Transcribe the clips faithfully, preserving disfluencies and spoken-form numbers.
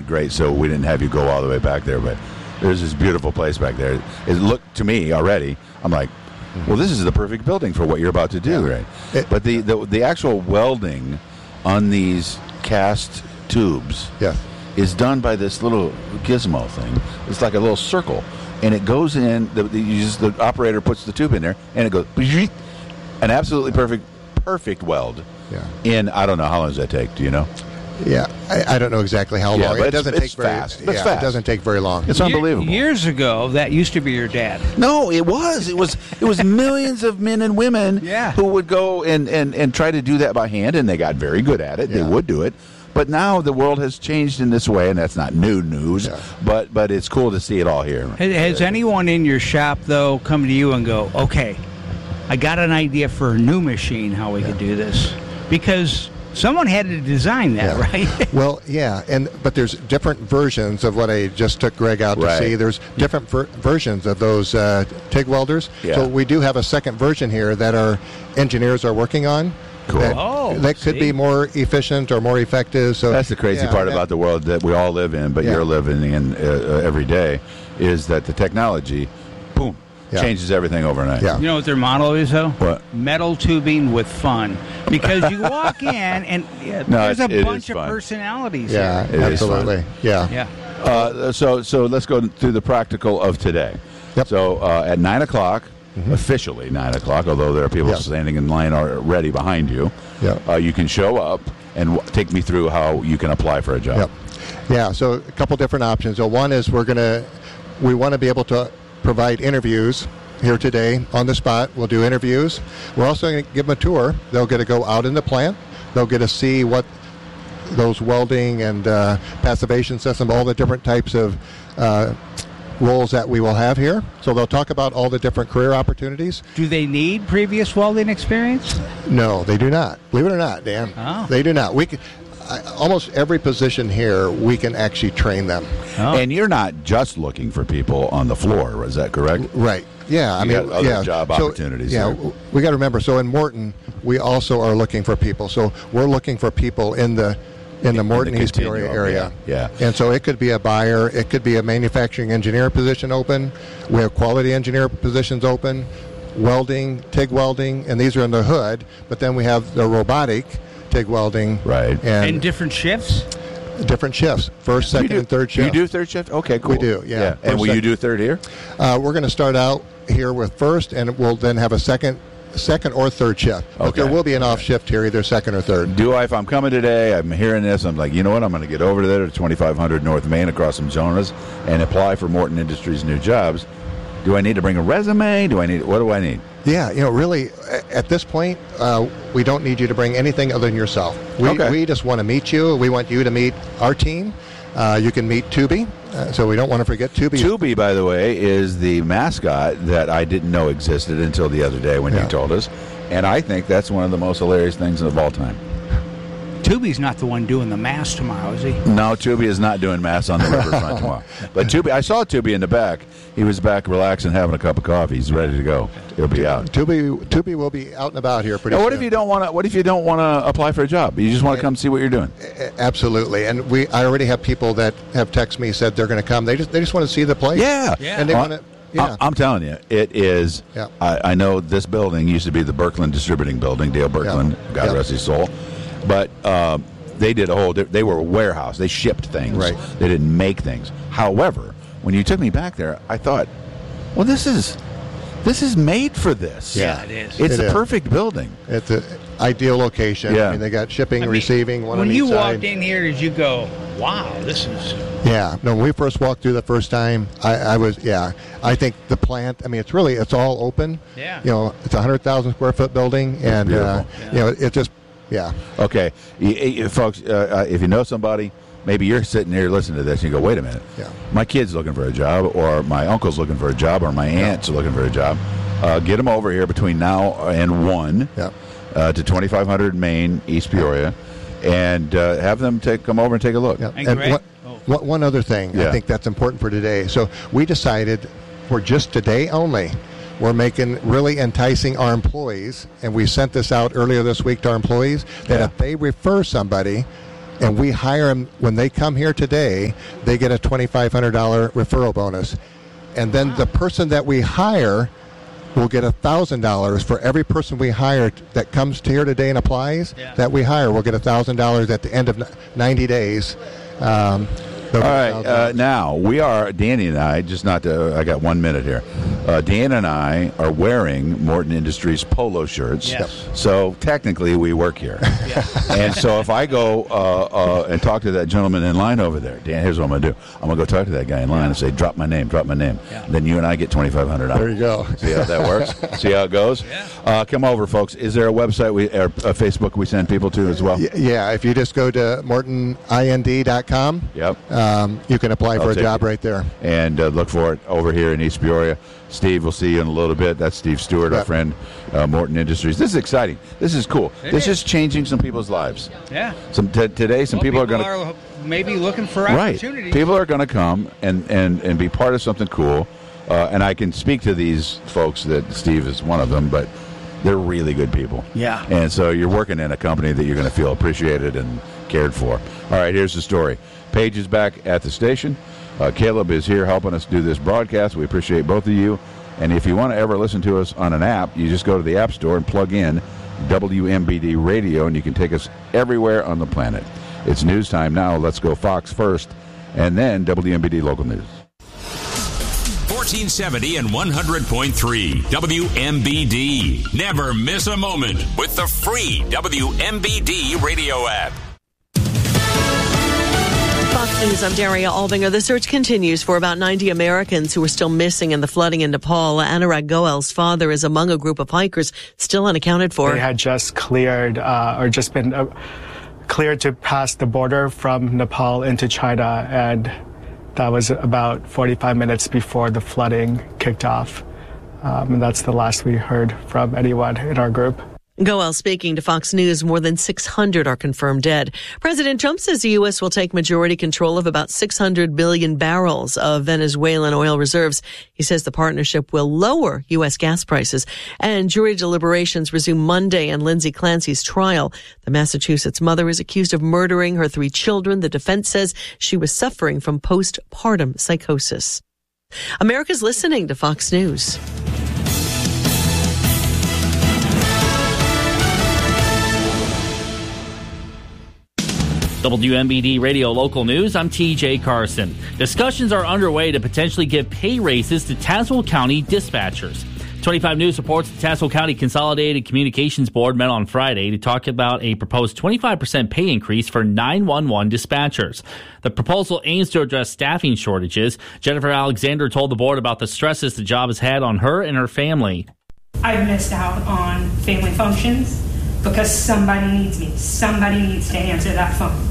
great, so we didn't have you go all the way back there. But there's this beautiful place back there. It looked to me already. I'm like, well, this is the perfect building for what you're about to do, yeah. right? It, but the, the the actual welding on these cast tubes yeah. is done by this little gizmo thing. It's like a little circle, and it goes in. The, the, you just, the operator puts the tube in there, and it goes an absolutely perfect, perfect weld. Yeah. In I don't know how long does that take? Do you know? Yeah, I, I don't know exactly how yeah, long. But it doesn't it's, take it's very fast. yeah, It's fast. It doesn't take very long. It's unbelievable. Years ago, that used to be your dad. No, it was. It was. It was millions of men and women yeah. who would go and, and, and try to do that by hand, and they got very good at it. Yeah. They would do it. But now the world has changed in this way, and that's not new news. Yeah. But but it's cool to see it all here. Has, has anyone in your shop though come to you and go, "Okay, I got an idea for a new machine. How we yeah. could do this?" Because someone had to design that, yeah. right? Well, yeah, and but there's different versions of what I just took Greg out to right. see. There's different ver- versions of those uh, TIG welders. Yeah. So we do have a second version here that our engineers are working on. Cool. That, oh, that could see? be more efficient or more effective. So that's the crazy yeah, part that, about the world that we all live in, but yeah. you're living in uh, every day, is that the technology, boom, yeah. changes everything overnight. Yeah. You know what their motto is, though? What? Metal tubing with fun. Because you walk in and yeah, No, there's a it- it bunch is of fun. personalities Yeah, here. It is absolutely. Yeah. Yeah. Uh, so so let's go through the practical of today. Yep. So uh, at nine o'clock, mm-hmm. officially nine o'clock, although there are people Yep. standing in line already behind you, Yep. uh, you can show up and w- take me through how you can apply for a job. Yep. Yeah, so a couple different options. So one is we're going to, we want to be able to provide interviews here today on the spot. We'll do interviews. We're also going to give them a tour. They'll get to go out in the plant. They'll get to see what those welding and uh, passivation system, all the different types of uh, roles that we will have here. So they'll talk about all the different career opportunities. Do they need previous welding experience? No, they do not. Believe it or not, Dan. Oh. They do not. We can, I, almost every position here, we can actually train them. Oh. And you're not just looking for people on the floor, is that correct? Right. Yeah. I You mean, got other yeah. job So, opportunities Yeah. there. w- We got to remember. So in Morton, we also are looking for people. So we're looking for people in the in the Morton the East Peoria continuum, area. yeah, And so it could be a buyer. It could be a manufacturing engineer position open. We have quality engineer positions open, welding, TIG welding, and these are in the hood. But then we have the robotic TIG welding. Right. And, And different shifts? different shifts, first, second, You do- and third shift. You do third shift? Okay, cool. We do, yeah. And First, will you second- do third here? Uh, we're going to start out here with first, and we'll then have a second, second or third shift. But Okay. there will be an off shift here, either second or third. Do I, if I'm coming today, I'm hearing this, I'm like, you know what, I'm going to get over there to twenty-five hundred North Main across from Jonas and apply for Morton Industries' new jobs. Do I need to bring a resume? Do I need, what do I need? Yeah, you know, really, a- at this point, uh, we don't need you to bring anything other than yourself. We, Okay. we just want to meet you. We want you to meet our team. Uh, you can meet Tubi, uh, so we don't want to forget Tubi. Tubi, by the way, is the mascot that I didn't know existed until the other day when Yeah. you told us. And I think that's one of the most hilarious things of all time. Tubi's not the one doing the mass tomorrow, is he? No, Tubi is not doing mass on the riverfront tomorrow. But Tubi, I saw Tubi in the back. He was back relaxing, having a cup of coffee. He's ready to go. He'll be out. Tubi, Tubi will be out and about here pretty Now, what soon. if you don't want to? What if you don't want to apply for a job? You just want to come see what you're doing. A- Absolutely, and we. I already have people that have texted me said they're going to come. They just they just want to see the place. Yeah, Yeah. and they Uh, want to. Yeah, I- I'm telling you, it is. Yeah. I, I know this building used to be the Birkeland Distributing Building, Dale Birkeland, God Yeah. rest his soul. But um, they did a whole. They were a warehouse. They shipped things. Right. They didn't make things. However, when you took me back there, I thought, well, this is this is made for this. Yeah, it is. It's It a is. perfect building. it's an ideal location. Yeah. I mean, they got shipping, I mean, receiving, one when on each you side. walked in here, did you go, wow, this is... Yeah, no. When we first walked through the first time, I, I was yeah. I think the plant. I mean, it's really it's all open. Yeah. You know, it's a hundred thousand square foot building, and uh, beautiful. you know, it just yeah. Okay, you, you, folks, uh, uh, if you know somebody, maybe you're sitting here listening to this and you go, wait a minute. Yeah. My kid's looking for a job, or my uncle's looking for a job, or my aunt's looking for a job. Uh, get them over here between now and one Yeah. uh, to twenty-five hundred Main, East Peoria, and uh, have them take come over and take a look. Yeah. And And Greg- what, oh. what, one other thing Yeah. I think that's important for today. So we decided for just today only, we're making really enticing our employees, and we sent this out earlier this week to our employees, that Yeah. if they refer somebody and we hire them when they come here today, they get a twenty-five hundred dollars referral bonus. And then the person that we hire will get one thousand dollars for every person we hire that comes to here today and applies. Yeah. That we hire will get one thousand dollars at the end of ninety days. Um, All right, uh, now we are, Danny and I, just not to, I got one minute here. Uh, Dan and I are wearing Morton Industries polo shirts. Yes. So technically we work here. Yes. And so if I go uh, uh, and talk to that gentleman in line over there, Dan, here's what I'm going to do. I'm going to go talk to that guy in line and say, drop my name, drop my name. Yeah. Then you and I get twenty-five hundred dollars. There you go. See how that works? See how it goes? Yeah. Uh, come over, folks. Is there a website, we, or a Facebook we send people to as well? Yeah, if you just go to morton ind dot com. Yep. Um, you can apply I'll for a job it. right there. And uh, look for it over here in East Peoria. Steve, we'll see you in a little bit. That's Steve Stewart, yep. Our friend, uh, Morton Industries. This is exciting. This is cool. It this is. is changing some people's lives. Yeah. Some t- Today, some well, people, people are going to... maybe looking for opportunities. Right. People are going to come and, and, and be part of something cool. Uh, and I can speak to these folks that Steve is one of them, but they're really good people. Yeah. And so you're working in a company that you're going to feel appreciated and cared for. All right, here's the story. Paige is back at the station. Uh, Caleb is here helping us do this broadcast. We appreciate both of you. And if you want to ever listen to us on an app, you just go to the App Store and plug in W M B D Radio, and you can take us everywhere on the planet. It's news time now. Let's go Fox first, and then W M B D Local News. fourteen seventy and one hundred point three W M B D. Never miss a moment with the free W M B D radio app. Fox News, I'm Daria Albinger. The search continues for about ninety Americans who are still missing in the flooding in Nepal. Anurag Goel's father is among a group of hikers still unaccounted for. They had just cleared uh, or just been uh, cleared to pass the border from Nepal into China, and that was about forty-five minutes before the flooding kicked off. Um, and that's the last we heard from anyone in our group. Goel speaking to Fox News. More than six hundred are confirmed dead. President Trump says the U S will take majority control of about six hundred billion barrels of Venezuelan oil reserves. He says the partnership will lower U S gas prices. And jury deliberations resume Monday in Lindsay Clancy's trial. The Massachusetts mother is accused of murdering her three children. The defense says she was suffering from postpartum psychosis. America's listening to Fox News. W M B D Radio Local News, I'm T J Carson. Discussions are underway to potentially give pay raises to Tazewell County dispatchers. twenty-five News reports the Tazewell County Consolidated Communications Board met on Friday to talk about a proposed twenty-five percent pay increase for nine one one dispatchers. The proposal aims to address staffing shortages. Jennifer Alexander told the board about the stresses the job has had on her and her family. I've missed out on family functions because somebody needs me. Somebody needs to answer that phone.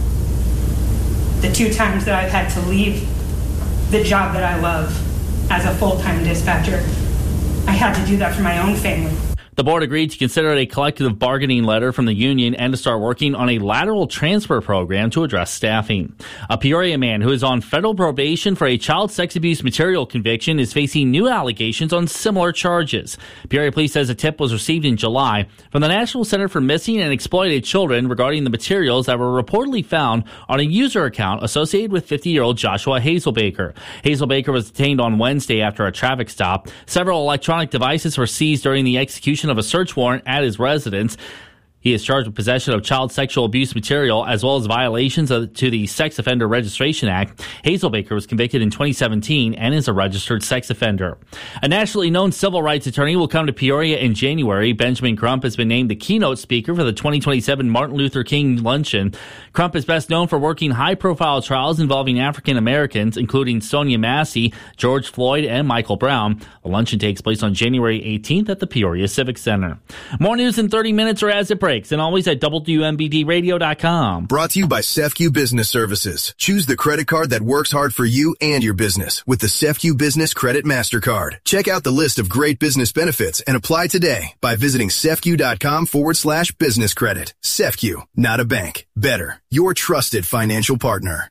The two times that I've had to leave the job that I love as a full-time dispatcher, I had to do that for my own family. The board agreed to consider a collective bargaining letter from the union and to start working on a lateral transfer program to address staffing. A Peoria man who is on federal probation for a child sex abuse material conviction is facing new allegations on similar charges. Peoria police says a tip was received in July from the National Center for Missing and Exploited Children regarding the materials that were reportedly found on a user account associated with fifty-year-old Joshua Hazelbaker. Hazelbaker was detained on Wednesday after a traffic stop. Several electronic devices were seized during the execution of a search warrant at his residence. He is charged with possession of child sexual abuse material as well as violations of, to the Sex Offender Registration Act. Hazelbaker was convicted in twenty seventeen and is a registered sex offender. A nationally known civil rights attorney will come to Peoria in January. Benjamin Crump has been named the keynote speaker for the twenty twenty-seven Martin Luther King Luncheon. Crump is best known for working high-profile trials involving African Americans, including Sonia Massey, George Floyd, and Michael Brown. The luncheon takes place on January eighteenth at the Peoria Civic Center. More news in thirty minutes or as it breaks. And always at W M B D radio dot com. Brought to you by C E F C U Business Services. Choose the credit card that works hard for you and your business with the C E F C U Business Credit MasterCard. Check out the list of great business benefits and apply today by visiting cefcu.com forward slash business credit. C E F C U, not a bank. Better. Your trusted financial partner.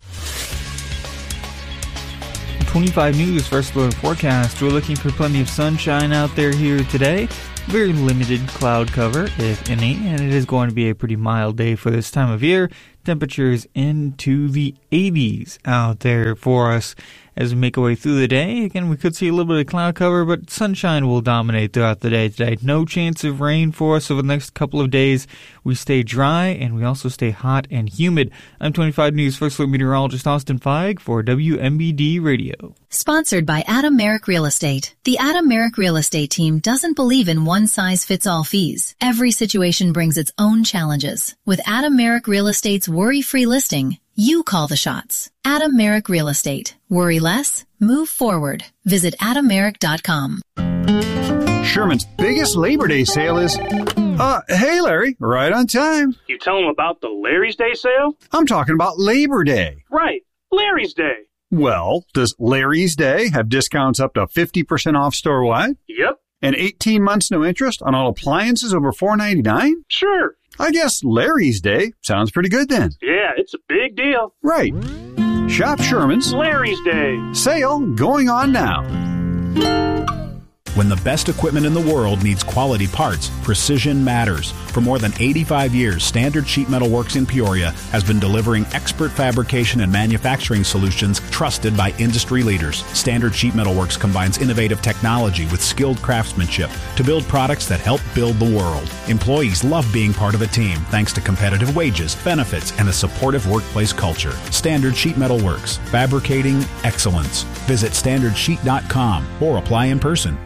twenty-five News First Alert Forecast. We're looking for plenty of sunshine out there here today. Very limited cloud cover, if any, and it is going to be a pretty mild day for this time of year. temperatures into the eighties out there for us as we make our way through the day. Again, we could see a little bit of cloud cover, but sunshine will dominate throughout the day today. No chance of rain for us over the next couple of days. We stay dry, and we also stay hot and humid. I'm twenty-five News First Alert Meteorologist Austin Feig for W M B D Radio. Sponsored by Adam Merrick Real Estate. The Adam Merrick Real Estate team doesn't believe in one-size-fits-all fees. Every situation brings its own challenges. With Adam Merrick Real Estate's worry-free listing, you call the shots. Adam Merrick Real Estate. Worry less, move forward. Visit adam merrick dot com. Sherman's biggest Labor Day sale is... Uh, hey, Larry, right on time. You tell them about the Larry's Day sale? I'm talking about Labor Day. Right, Larry's Day. Well, does Larry's Day have discounts up to fifty percent off store-wide? Yep. And eighteen months no interest on all appliances over four ninety-nine? Sure. I guess Larry's Day sounds pretty good then. Yeah, it's a big deal. Right. Shop Sherman's Larry's Day sale going on now. When the best equipment in the world needs quality parts, precision matters. For more than eighty-five years, Standard Sheet Metal Works in Peoria has been delivering expert fabrication and manufacturing solutions trusted by industry leaders. Standard Sheet Metal Works combines innovative technology with skilled craftsmanship to build products that help build the world. Employees love being part of a team thanks to competitive wages, benefits, and a supportive workplace culture. Standard Sheet Metal Works, fabricating excellence. Visit standard sheet dot com or apply in person.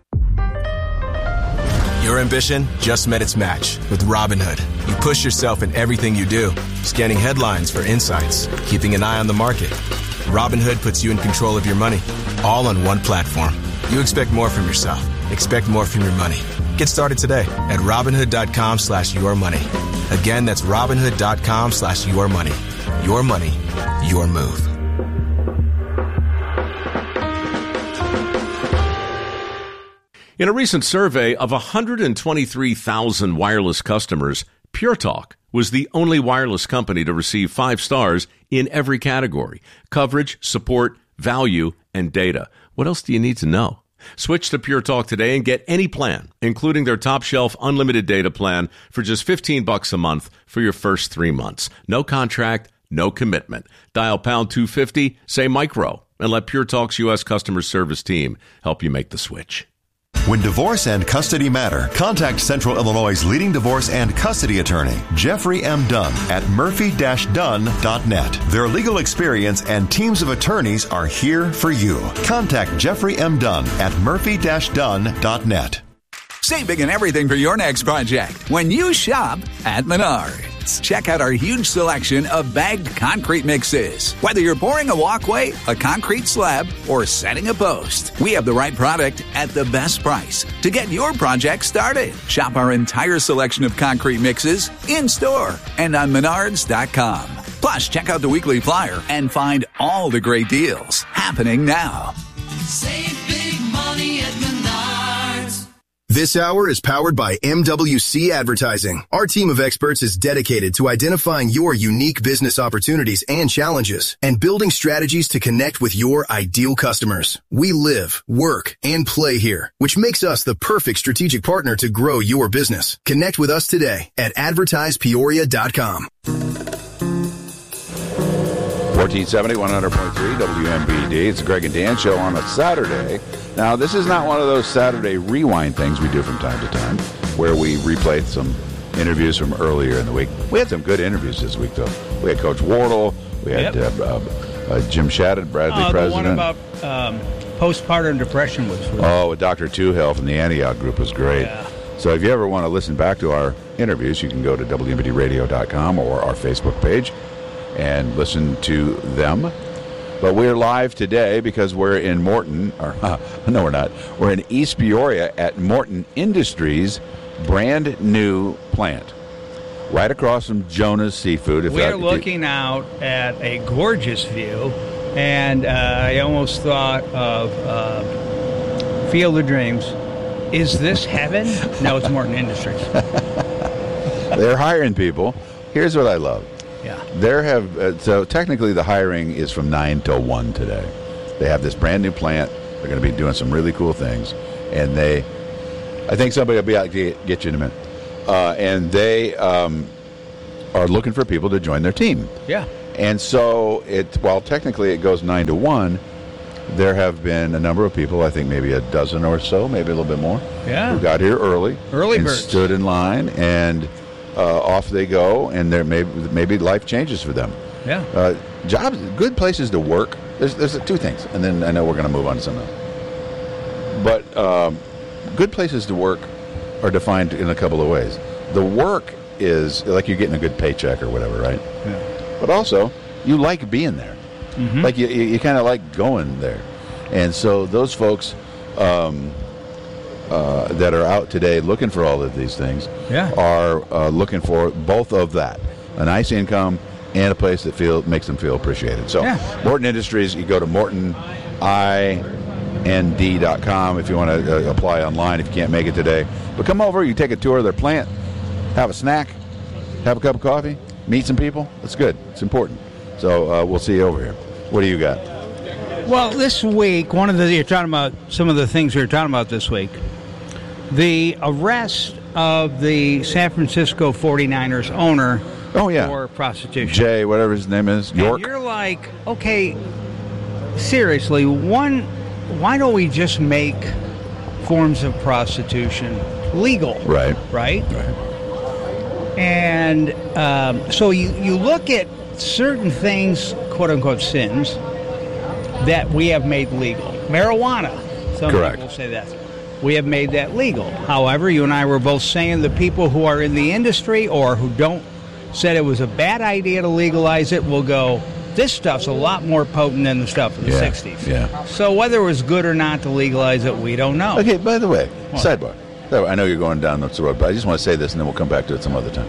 Your ambition just met its match with Robinhood. You push yourself in everything you do, scanning headlines for insights, keeping an eye on the market. Robinhood puts you in control of your money, all on one platform. You expect more from yourself. Expect more from your money. Get started today at Robinhood.com slash your money. Again, that's Robinhood.com slash your money. Your money, your move. In a recent survey of one hundred twenty-three thousand wireless customers, Pure Talk was the only wireless company to receive five stars in every category: coverage, support, value, and data. What else do you need to know? Switch to Pure Talk today and get any plan, including their top shelf unlimited data plan for just fifteen bucks a month for your first three months. No contract, no commitment. Dial pound two fifty, say micro, and let Pure Talk's U S customer service team help you make the switch. When divorce and custody matter, contact Central Illinois' leading divorce and custody attorney, Jeffrey M. Dunn, at murphy dash dunn dot net. Their legal experience and teams of attorneys are here for you. Contact Jeffrey M. Dunn at murphy dash dunn dot net. Save big on everything for your next project when you shop at Menards. Check out our huge selection of bagged concrete mixes. Whether you're pouring a walkway, a concrete slab, or setting a post, we have the right product at the best price to get your project started. Shop our entire selection of concrete mixes in-store and on menards dot com. Plus, check out the weekly flyer and find all the great deals happening now. Save big money at Menards. This hour is powered by M W C Advertising. Our team of experts is dedicated to identifying your unique business opportunities and challenges and building strategies to connect with your ideal customers. We live, work, and play here, which makes us the perfect strategic partner to grow your business. Connect with us today at advertise peoria dot com. fourteen seventy, one hundred point three W M B D. It's the Greg and Dan Show on a Saturday. Now, this is not one of those Saturday rewind things we do from time to time, where we replay some interviews from earlier in the week. We had some good interviews this week, though. We had Coach Wardle. We had yep. uh, uh, uh, Jim Shadid, Bradley uh, President. The one about um, postpartum depression was really Oh, with Doctor Toohill from the Antioch Group was great. Yeah. So if you ever want to listen back to our interviews, you can go to W M B D radio dot com or our Facebook page and listen to them. But we're live today because we're in Morton, or uh, no, we're not. We're in East Peoria at Morton Industries' brand new plant, right across from Jonah's Seafood. If we're that, looking you, out at a gorgeous view, and uh, I almost thought of uh, Field of Dreams. Is this heaven? No, it's Morton Industries. They're hiring people. Here's what I love. Yeah. There have uh, so technically the hiring is from nine till one today. They have this brand new plant. They're going to be doing some really cool things, and they, I think somebody will be out to get, get you in a minute. Uh, and they um, are looking for people to join their team. Yeah. And so, it while technically it goes nine to one, there have been a number of people, I think maybe a dozen or so, maybe a little bit more, Yeah. who got here early. Early and birds. stood in line, and uh, off they go, and there maybe, maybe life changes for them. Yeah. Uh, jobs, good places to work. There's, there's two things, and then I know we're going to move on to something else. But um, good places to work are defined in a couple of ways. The work is like you're getting a good paycheck or whatever, right? Yeah. But also, you like being there. Mhm. Like you, you, you kind of like going there. And so those folks um, uh, that are out today looking for all of these things Yeah. are uh, looking for both of that, a nice income and a place that feel makes them feel appreciated. So Yeah. Morton Industries, you go to Morton I N D dot com if you want to uh, apply online if you can't make it today. But come over, you take a tour of their plant, have a snack, have a cup of coffee, meet some people. That's good. It's important. So uh, we'll see you over here. What do you got? Well, this week, one of the you're talking about some of the things we were talking about this week. The arrest of the San Francisco forty-niners owner oh, yeah. for prostitution. Jay, whatever his name is, York. And you're like, okay, seriously, one, why don't we just make forms of prostitution legal? Right. Right? And um, so you, you look at certain things, quote-unquote sins, that we have made legal. Marijuana. Some Correct. people say that. We have made that legal. However, you and I were both saying the people who are in the industry or who don't said it was a bad idea to legalize it will go, this stuff's a lot more potent than the stuff of the Yeah, sixties. yeah. So whether it was good or not to legalize it, we don't know. Okay, by the way, What? sidebar. Sidebar. I know you're going down this road, but I just want to say this, and then we'll come back to it some other time.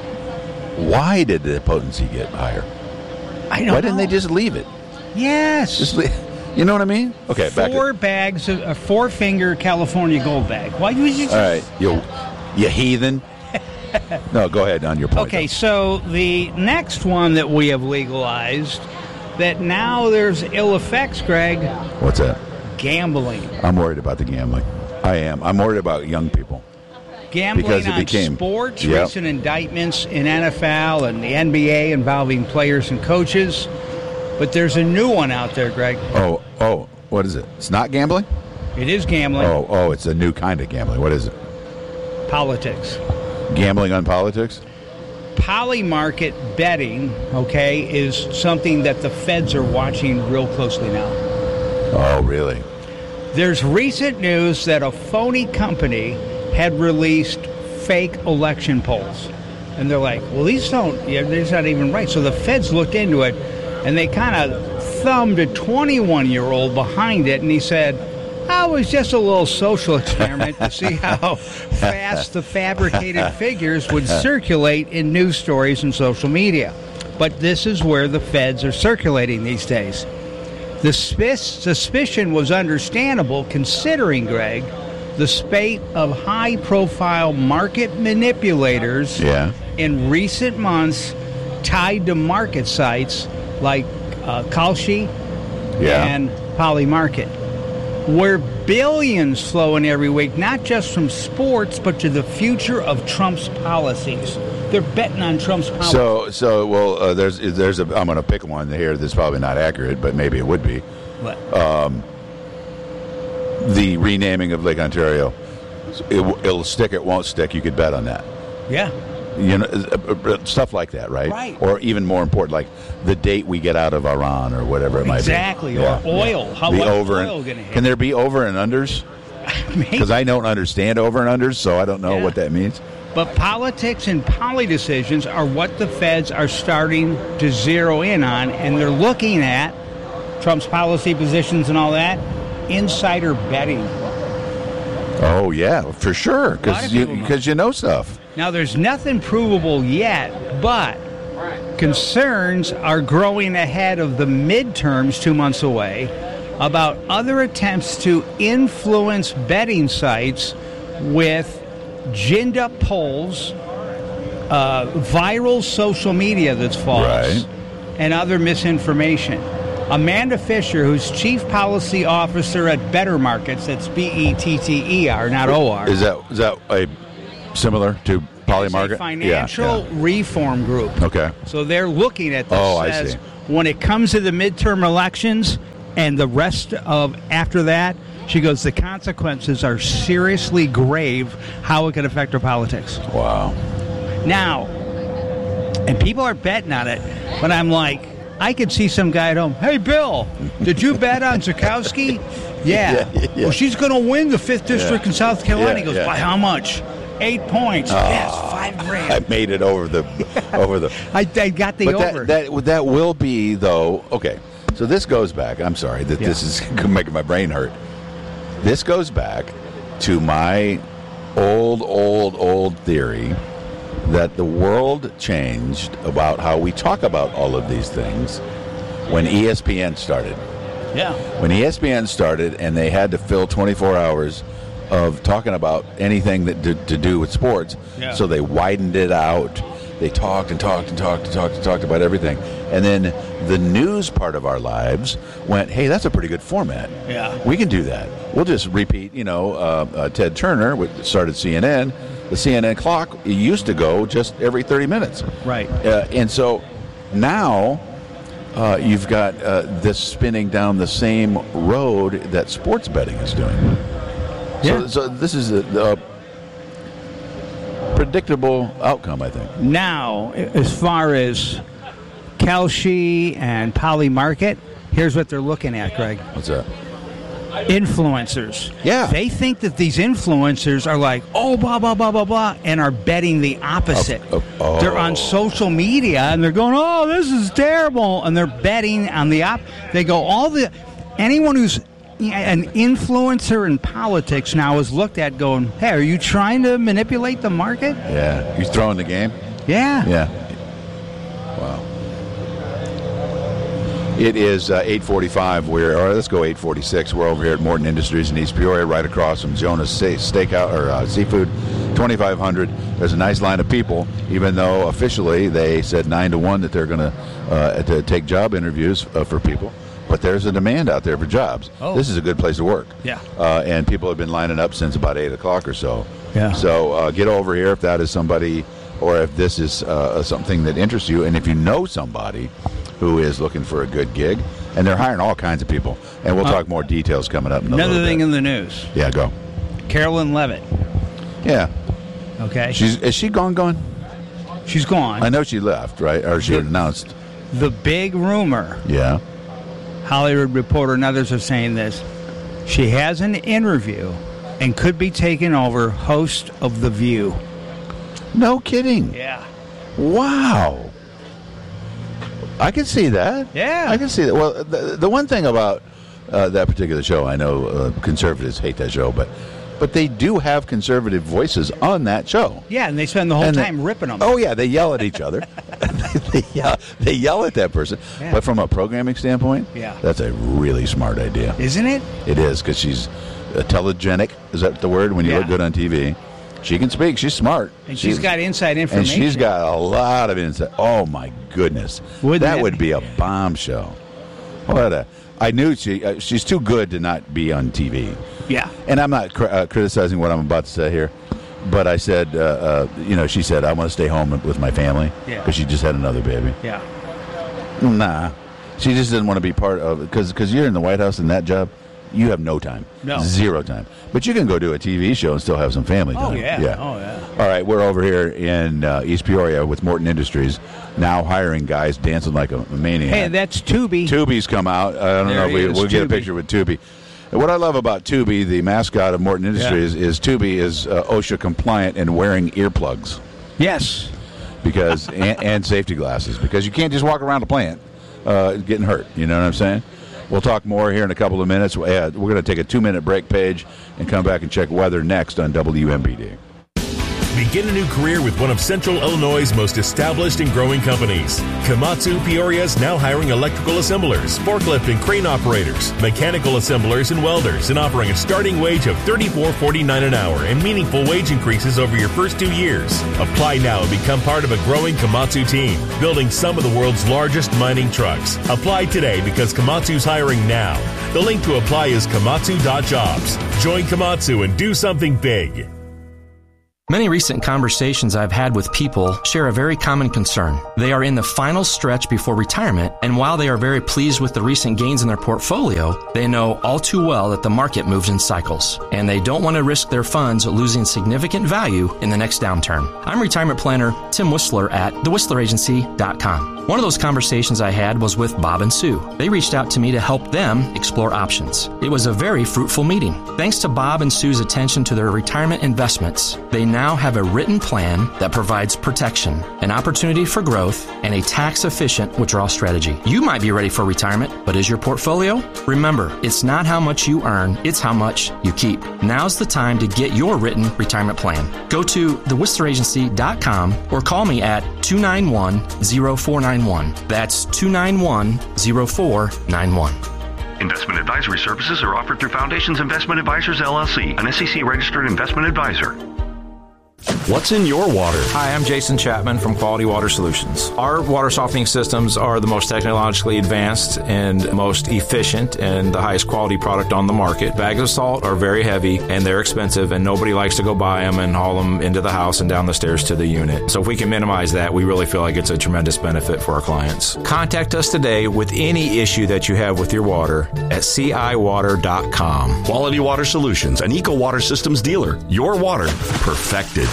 Why did the potency get higher? I don't Why didn't know. they just leave it? Yes. Just leave, you know what I mean? Okay, back to Four bags, of, a four-finger California gold bag. Why would you just... All right, you, you heathen. No, go ahead on your point. Okay, so the next one that we have legalized, that now there's ill effects, Greg, What's that? gambling. I'm worried about the gambling. I am. I'm worried about young people. Gambling Because it on became- sports, Yep. recent indictments in N F L and the N B A involving players and coaches. But there's a new one out there, Greg. Oh, oh, what is it? It's not gambling? It is gambling. Oh, oh, it's a new kind of gambling. What is it? Politics. Gambling on politics? Polymarket betting, okay, is something that the feds are watching real closely now. Oh, really? There's recent news that a phony company had released fake election polls. And they're like, well, these don't, yeah, these not even right. So the feds looked into it, and they kind of thumbed a twenty-one-year-old behind it, and he said, oh, it was just a little social experiment to see how fast the fabricated figures would circulate in news stories and social media. But this is where the feds are circulating these days. The sp- suspicion was understandable considering, Greg, the spate of high-profile market manipulators Yeah. in recent months tied to market sites like uh, Kalshi Yeah. and Polymarket, where billions flow in every week, not just from sports, but to the future of Trump's policies. They're betting on Trump's policies. So, so well, uh, there's, there's a. I'm going to pick one here that's probably not accurate, but maybe it would be. What? Um, the renaming of Lake Ontario. It, it'll stick. It won't stick. You could bet on that. Yeah. You know, uh, uh, stuff like that, right? Right. Or even more important, like the date we get out of Iran or whatever it might Exactly. be. Or oil. How the much over oil and, gonna hit? Can there be over and unders? Because I don't understand over and unders, so I don't know Yeah. what that means. But politics and poly decisions are what the feds are starting to zero in on, and they're looking at Trump's policy positions and all that, insider betting. Oh yeah, for sure. A lot Because of you people know. because you know stuff. Now, there's nothing provable yet, but concerns are growing ahead of the midterms two months away about other attempts to influence betting sites with ginned up polls, uh, viral social media that's false, Right. and other misinformation. Amanda Fisher, who's Chief Policy Officer at Better Markets, that's B E T T E R, not O R. Is that is that a similar to Poly It's a Market? financial Yeah, reform group. Okay. So they're looking at this Oh, I as see. when it comes to the midterm elections and the rest of after that, she goes, the consequences are seriously grave how it could affect our politics. Wow. Now, and people are betting on it, but I'm like, I could see some guy at home, hey, Bill, did you bet on Zukowski? Yeah. Yeah, yeah. Well, she's going to win the fifth District Yeah. in South Carolina. Yeah, he goes, yeah. by how much? Eight points. Oh. Yes, five grand. I made it over the over the. I, I got the but over. That, that that will be though. Okay, so this goes back. I'm sorry that Yeah. this is making my brain hurt. This goes back to my old, old, old theory that the world changed about how we talk about all of these things when E S P N started. Yeah. When E S P N started and they had to fill twenty-four hours of talking about anything that to, to do with sports, Yeah. so they widened it out. They talked and talked and talked and talked and talked about everything. And then the news part of our lives went, hey, that's a pretty good format. Yeah. We can do that. We'll just repeat, you know, uh, uh, Ted Turner which started C N N. The C N N clock it used to go just every thirty minutes. Right. Uh, and so now uh, you've got uh, this spinning down the same road that sports betting is doing. Yeah. So, so this is a, a predictable outcome, I think. Now, as far as Kalshi and Poly Market, here's what they're looking at, Greg. What's that? Influencers. Yeah. They think that these influencers are like, oh, blah, blah, blah, blah, blah, and are betting the opposite. Oh, oh. They're on social media, and they're going, oh, this is terrible, and they're betting on the op. They go, all the, anyone who's an influencer in politics now is looked at going, hey, are you trying to manipulate the market? Yeah. You throwing the game? Yeah. Yeah. Wow. It is uh, eight forty-five. We're, or let's go eight forty-six. We're over here at Morton Industries in East Peoria, right across from Jonah's Steakhouse or uh, Seafood, twenty-five hundred. There's a nice line of people, even though officially they said nine to one that they're going uh, to take job interviews uh, for people. But there's a demand out there for jobs. Oh. This is a good place to work. Yeah. Uh, and people have been lining up since about eight o'clock or so. Yeah. So uh, get over here if that is somebody, or if this is uh, something that interests you, and if you know somebody who is looking for a good gig, and they're hiring all kinds of people. And we'll Uh, talk more details coming up in a Another little thing bit. in the news. Yeah, go. Carolyn Levitt. Yeah. Okay. She's is she gone? Gone? She's gone. I know she left, right? Or she The- announced. The big rumor, Yeah. Hollywood Reporter and others are saying this, she has an interview and could be taking over host of The View. No kidding. Yeah. Wow. I can see that. Yeah. I can see that. Well, the, the one thing about uh, that particular show, I know uh, conservatives hate that show, but but they do have conservative voices on that show. Yeah, and they spend the whole And they- time ripping them. Oh yeah, they yell at each other. they, yell, they yell at that person. Yeah. But from a programming standpoint, Yeah. that's a really smart idea. Isn't it? It is, because she's uh, telegenic. Is that the word? When you Yeah. look good on T V, she can speak. She's smart. And she's got inside and information. she's got a lot of insight. Oh my goodness, Wouldn't that it would be? be a bombshell. What a! I knew she. Uh, she's too good to not be on T V. Yeah. And I'm not cr- uh, criticizing what I'm about to say here, but I said, uh, uh, you know, she said, I want to stay home with my family Yeah. because she just had another baby. Yeah. Nah, she just didn't want to be part of it because because you're in the White House in that job, you have no time, No. zero time. But you can go do a T V show and still have some family Oh, time. yeah. yeah. Oh, yeah. All right, we're over here in uh, East Peoria with Morton Industries, now hiring guys dancing like a maniac. Hey, that's Tubi. Tubi's come out. I don't There know if he we, is, we'll get a Tubi. picture with Tubi. And what I love about Tubi, the mascot of Morton Industries, is Tubi is uh, OSHA compliant and wearing earplugs. Yes. Because and, and safety glasses, because you can't just walk around a plant uh, getting hurt. You know what I'm saying? We'll talk more here in a couple of minutes. Uh, we're going to take a two-minute break page and come back and check weather next on W M B D. Begin a new career with one of Central Illinois' most established and growing companies. Komatsu Peoria is now hiring electrical assemblers, forklift and crane operators, mechanical assemblers, and welders, and offering a starting wage of thirty-four forty-nine an hour and meaningful wage increases over your first two years. Apply now and become part of a growing Komatsu team, building some of the world's largest mining trucks. Apply today because Komatsu's hiring now. The link to apply is komatsu dot jobs. Join Komatsu and do something big. Many recent conversations I've had with people share a very common concern. They are in the final stretch before retirement, and while they are very pleased with the recent gains in their portfolio, they know all too well that the market moves in cycles, and they don't want to risk their funds losing significant value in the next downturn. I'm retirement planner Tim Whistler at the whistler agency dot com. One of those conversations I had was with Bob and Sue. They reached out to me to help them explore options. It was a very fruitful meeting. Thanks to Bob and Sue's attention to their retirement investments, they now have a written plan that provides protection, an opportunity for growth, and a tax-efficient withdrawal strategy. You might be ready for retirement, but is your portfolio? Remember, it's not how much you earn, it's how much you keep. Now's the time to get your written retirement plan. Go to the whistler agency dot com or call me at two nine one, zero four nine one. That's two nine one, zero four nine one. Investment advisory services are offered through Foundations Investment Advisors, L L C, an S E C-registered investment advisor. What's in your water? Hi, I'm Jason Chapman from Quality Water Solutions. Our water softening systems are the most technologically advanced and most efficient and the highest quality product on the market. Bags of salt are very heavy and they're expensive, and nobody likes to go buy them and haul them into the house and down the stairs to the unit. So if we can minimize that, we really feel like it's a tremendous benefit for our clients. Contact us today with any issue that you have with your water at C I water dot com. Quality Water Solutions, an Eco Water Systems dealer. Your water perfected.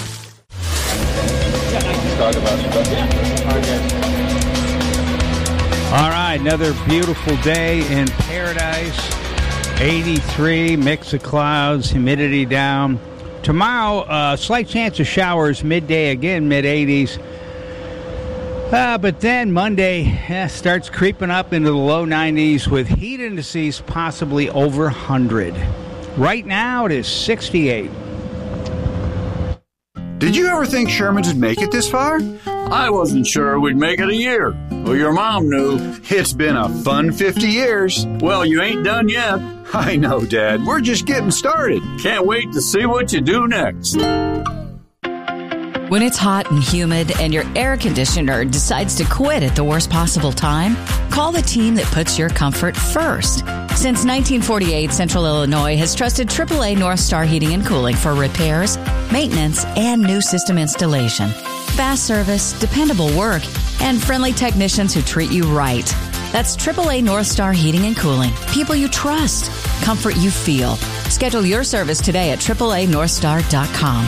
All right, another beautiful day in paradise. eighty-three, mix of clouds, humidity down. Tomorrow, uh, slight chance of showers, midday again, mid-eighties. Uh, but then Monday eh, starts creeping up into the low nineties with heat indices possibly over one hundred. Right now, it is sixty-eight. Did you ever think Sherman's would make it this far? I wasn't sure we'd make it a year. Well, your mom knew. It's been a fun fifty years. Well, you ain't done yet. I know, Dad. We're just getting started. Can't wait to see what you do next. When it's hot and humid and your air conditioner decides to quit at the worst possible time, call the team that puts your comfort first. Since nineteen forty-eight, Central Illinois has trusted triple A North Star Heating and Cooling for repairs, maintenance, and new system installation. Fast service, dependable work, and friendly technicians who treat you right. That's triple A North Star Heating and Cooling. People you trust. Comfort you feel. Schedule your service today at triple A north star dot com.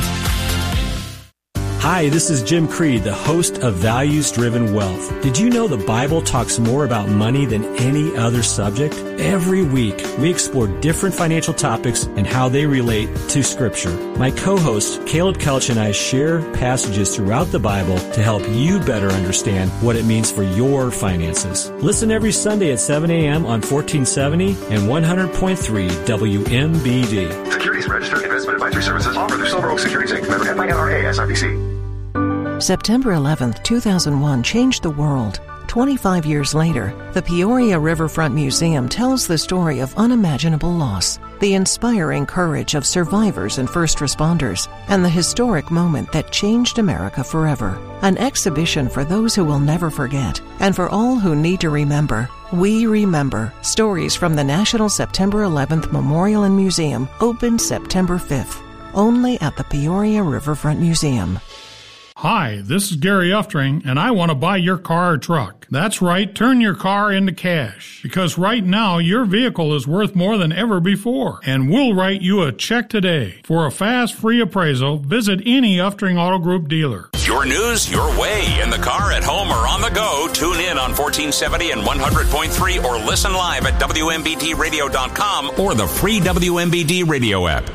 Hi, this is Jim Creed, the host of Values Driven Wealth. Did you know the Bible talks more about money than any other subject? Every week, we explore different financial topics and how they relate to Scripture. My co-host, Caleb Kelch, and I share passages throughout the Bible to help you better understand what it means for your finances. Listen every Sunday at seven a.m. on fourteen seventy and one hundred point three W M B D. Securities Registered Investment Advisory Services offered through Silver Oak Securities Incorporated. Member F I N R A S I P C. September eleventh, two thousand one changed the world. twenty-five years later, the Peoria Riverfront Museum tells the story of unimaginable loss, the inspiring courage of survivors and first responders, and the historic moment that changed America forever. An exhibition for those who will never forget, and for all who need to remember. We Remember. Stories from the National September eleventh Memorial and Museum opened September fifth. Only at the Peoria Riverfront Museum. Hi, this is Gary Uftring, and I want to buy your car or truck. That's right, turn your car into cash. Because right now, your vehicle is worth more than ever before. And we'll write you a check today. For a fast, free appraisal, visit any Uftring Auto Group dealer. Your news, your way, in the car, at home, or on the go. Tune in on fourteen seventy and one hundred point three or listen live at W M B D radio dot com or the free W M B D radio app.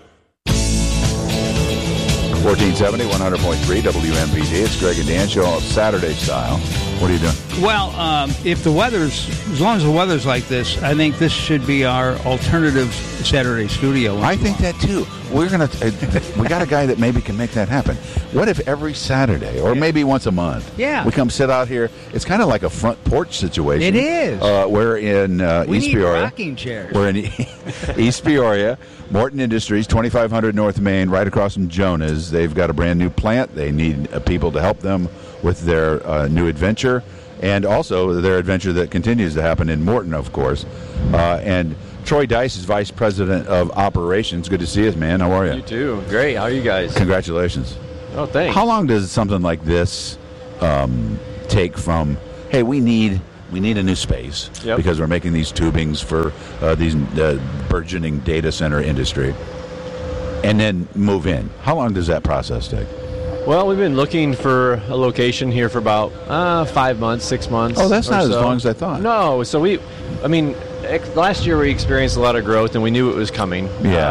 fourteen seventy, one hundred point three W M B D. It's Greg and Dan show Saturday style. What are you doing? Well, um, if the weather's, as long as the weather's like this, I think this should be our alternative Saturday studio. I think that too. We're gonna. Uh, we got a guy that maybe can make that happen. What if every Saturday, or maybe once a month, yeah, we come sit out here? It's kind of like a front porch situation. It is. Uh, we're in uh, we East need Peoria. Rocking chairs. We're in East Peoria, Morton Industries, twenty-five hundred North Main, right across from Jonah's. They've got a brand new plant. They need uh, people to help them with their uh, new adventure. and also their adventure that continues to happen in Morton, of course. Uh, and Troy Dice is Vice President of Operations. Good to see you, man. How are you? You too. Great. How are you guys? Congratulations. Oh, thanks. How long does something like this um, take from, hey, we need we need a new space Yep. because we're making these tubings for uh, these uh, burgeoning data center industry, and then move in? How long does that process take? Well, we've been looking for a location here for about uh, five months, six months. Oh, that's or not as so. long as I thought. No. So we, I mean, ex- last year we experienced a lot of growth, and we knew it was coming. Yeah.